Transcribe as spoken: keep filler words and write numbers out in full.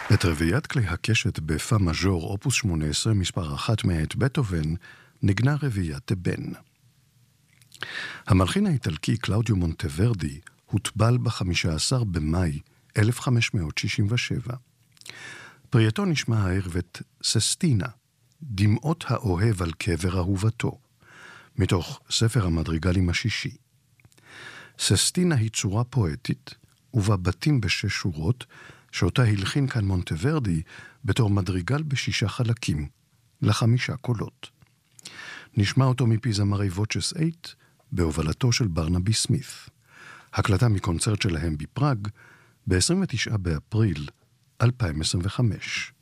את רביעיית כלי הקשת בפה מז'ור אופוס שמונה עשרה מספר אחת מאת בטהובן נגנה רביעיית בן. המלחין האיטלקי קלאודיו מונטוורדי הוטבל ב-חמישה עשר במאי אלף חמש מאות שישים ושבע. פרייתו נשמע הערב את ססטינה, דמעות האוהב על קבר אהובתו, מתוך ספר המדריגלים השישי. ססטינה היא צורה פואטית, ובה בתים בשש שורות, שאותה הלחין כאן מונטוורדי בתור מדריגל בשישה חלקים, לחמישה קולות. נשמע אותו מפי זמרי ווצ'ס שמונה, בהובלתו של ברנבי סמית. הקלטה מקונצרט שלהם בפראג, ב-עשרים ותשעה באפריל אלפיים עשרים וחמש.